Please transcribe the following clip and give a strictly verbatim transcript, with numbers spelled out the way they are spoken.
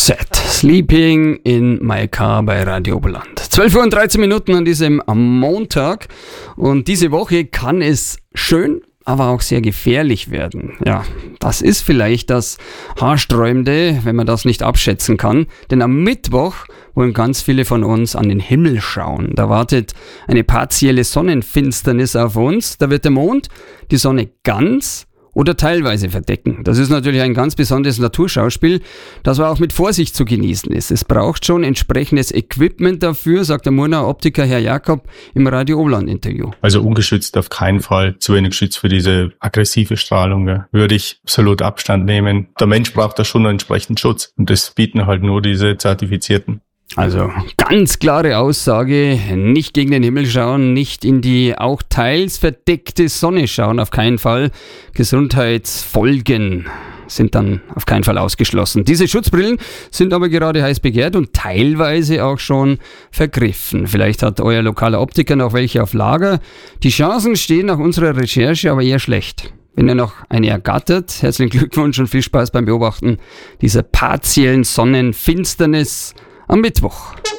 Roxette, Sleeping in My Car bei Radio Oberland. zwölf Uhr und dreizehn Minuten an diesem Montag und diese Woche kann es schön, aber auch sehr gefährlich werden. Ja, das ist vielleicht das Haarsträubende, wenn man das nicht abschätzen kann. Denn am Mittwoch wollen ganz viele von uns an den Himmel schauen. Da wartet eine partielle Sonnenfinsternis auf uns. Da wird der Mond die Sonne ganz oder teilweise verdecken. Das ist natürlich ein ganz besonderes Naturschauspiel, das aber auch mit Vorsicht zu genießen ist. Es braucht schon entsprechendes Equipment dafür, sagt der Murnauer Optiker Herr Jakob im Radio Oberland Interview. Also ungeschützt auf keinen Fall, zu wenig geschützt für diese aggressive Strahlung. Ja. Würde ich absolut Abstand nehmen. Der Mensch braucht da schon einen entsprechenden Schutz und das bieten halt nur diese Zertifizierten. Also ganz klare Aussage, nicht gegen den Himmel schauen, nicht in die auch teils verdeckte Sonne schauen, auf keinen Fall. Gesundheitsfolgen sind dann auf keinen Fall ausgeschlossen. Diese Schutzbrillen sind aber gerade heiß begehrt und teilweise auch schon vergriffen. Vielleicht hat euer lokaler Optiker noch welche auf Lager. Die Chancen stehen nach unserer Recherche aber eher schlecht. Wenn ihr noch eine ergattert, herzlichen Glückwunsch und viel Spaß beim Beobachten dieser partiellen Sonnenfinsternis am Mittwoch.